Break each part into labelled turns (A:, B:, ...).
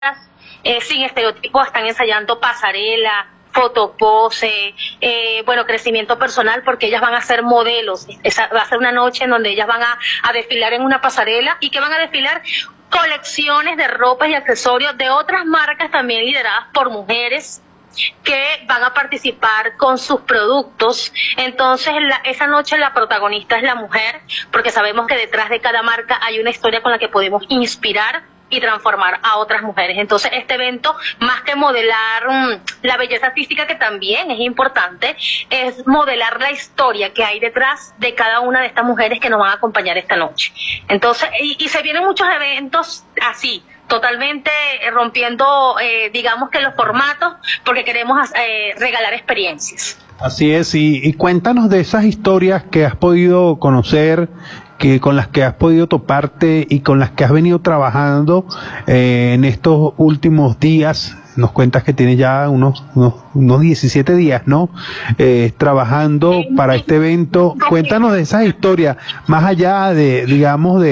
A: sin estereotipos, están ensayando pasarela, fotopose, bueno, crecimiento personal, porque ellas van a ser modelos. Va a ser una noche en donde ellas van a desfilar en una pasarela y que van a desfilar colecciones de ropas y accesorios de otras marcas también lideradas por mujeres que van a participar con sus productos. Entonces esa noche la protagonista es la mujer, porque sabemos que detrás de cada marca hay una historia con la que podemos inspirar y transformar a otras mujeres. Entonces este evento, más que modelar la belleza física, que también es importante, es modelar la historia que hay detrás de cada una de estas mujeres que nos van a acompañar esta noche. Entonces, y se vienen muchos eventos así, totalmente rompiendo, digamos que los formatos, porque queremos regalar experiencias.
B: Así es, y cuéntanos de esas historias que has podido conocer, con las que has podido toparte y con las que has venido trabajando en estos últimos días. Nos cuentas que tienes ya unos 17 días, ¿no? Trabajando para este evento. Cuéntanos de esas historias, más allá de, digamos,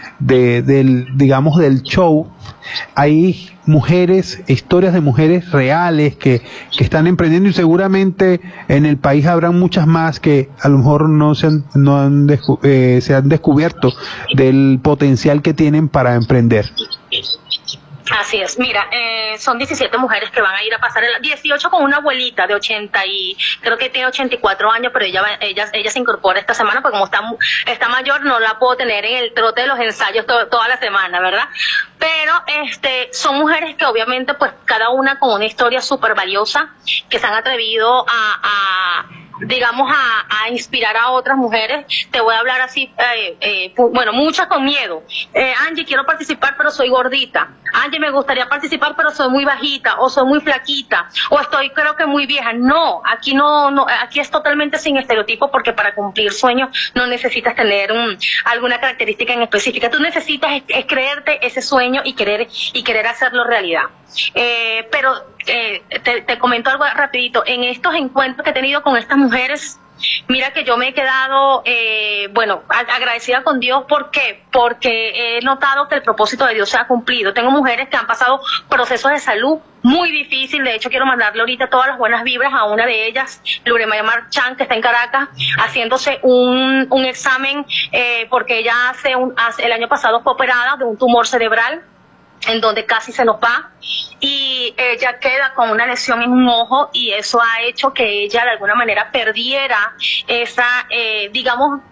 B: del show. Hay mujeres, historias de mujeres reales que están emprendiendo, y seguramente en el país habrán muchas más que a lo mejor se han descubierto del potencial que tienen para emprender.
A: Así es, mira, son 17 mujeres que van a ir a pasar, 18 con una abuelita de 80 y creo que tiene 84 años, pero ella se incorpora esta semana, porque como está mayor, no la puedo tener en el trote de los ensayos toda la semana, ¿verdad? Pero son mujeres que obviamente, pues cada una con una historia súper valiosa, que se han atrevido digamos, a inspirar a otras mujeres. Te voy a hablar así, bueno, muchas con miedo. Angie, quiero participar, pero soy gordita. Angie, me gustaría participar, pero soy muy bajita, o soy muy flaquita, o estoy, creo que muy vieja. No, aquí aquí es totalmente sin estereotipo, porque para cumplir sueños no necesitas tener alguna característica en específica. Tú necesitas es creerte ese sueño y querer hacerlo realidad. Pero te comento algo rapidito. En estos encuentros que he tenido con estas mujeres, mira que yo me he quedado, bueno, agradecida con Dios. ¿Por qué? Porque he notado que el propósito de Dios se ha cumplido. Tengo mujeres que han pasado procesos de salud muy difícil. De hecho, quiero mandarle ahorita todas las buenas vibras a una de ellas, Luremaya Marchán, que está en Caracas, haciéndose un examen, porque ella el año pasado fue operada de un tumor cerebral, en donde casi se nos va, y ella queda con una lesión en un ojo, y eso ha hecho que ella de alguna manera perdiera esa, digamos,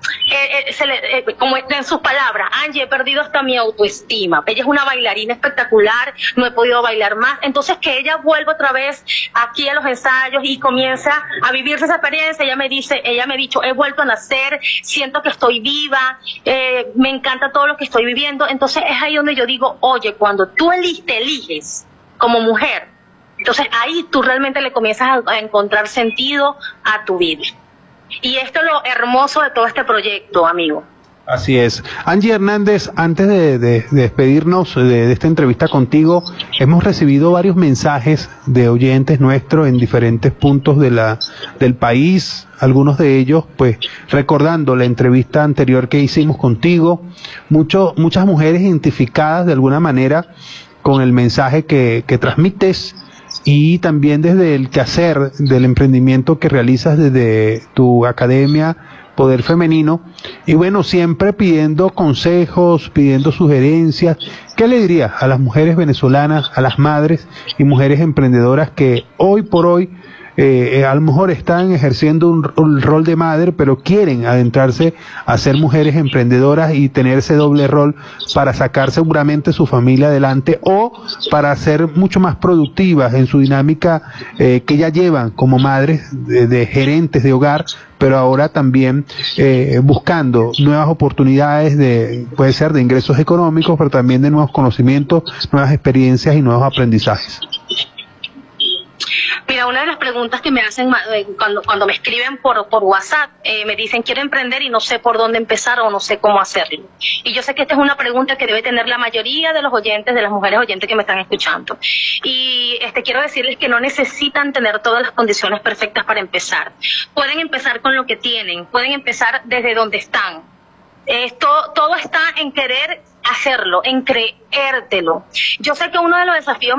A: como en sus palabras, Angie, he perdido hasta mi autoestima. Ella es una bailarina espectacular, no he podido bailar más. Entonces, que ella vuelva otra vez aquí a los ensayos y comienza a vivirse esa experiencia. Ella me ha dicho, he vuelto a nacer, siento que estoy viva, me encanta todo lo que estoy viviendo. Entonces es ahí donde yo digo, oye, cuando tú te eliges como mujer, entonces ahí tú realmente le comienzas a encontrar sentido a tu vida. Y esto es lo hermoso de todo este proyecto, amigo.
B: Así es. Angie Hernández, antes de despedirnos de esta entrevista contigo, hemos recibido varios mensajes de oyentes nuestros en diferentes puntos del país, algunos de ellos pues recordando la entrevista anterior que hicimos contigo, muchas mujeres identificadas de alguna manera con el mensaje que transmites, y también desde el quehacer del emprendimiento que realizas desde tu academia Poder Femenino, y bueno, siempre pidiendo consejos, pidiendo sugerencias. ¿Qué le dirías a las mujeres venezolanas, a las madres y mujeres emprendedoras que hoy por hoy a lo mejor están ejerciendo un rol de madre, pero quieren adentrarse a ser mujeres emprendedoras y tener ese doble rol para sacar seguramente su familia adelante, o para ser mucho más productivas en su dinámica que ya llevan como madres de gerentes de hogar, pero ahora también buscando nuevas oportunidades puede ser de ingresos económicos, pero también de nuevos conocimientos, nuevas experiencias y nuevos aprendizajes?
A: Mira, una de las preguntas que me hacen cuando me escriben por WhatsApp, me dicen, quiero emprender y no sé por dónde empezar o no sé cómo hacerlo. Y yo sé que esta es una pregunta que debe tener la mayoría de los oyentes, de las mujeres oyentes que me están escuchando. Y quiero decirles que no necesitan tener todas las condiciones perfectas para empezar. Pueden empezar con lo que tienen, pueden empezar desde donde están. Todo está en querer hacerlo, en creértelo. Yo sé que uno de los desafíos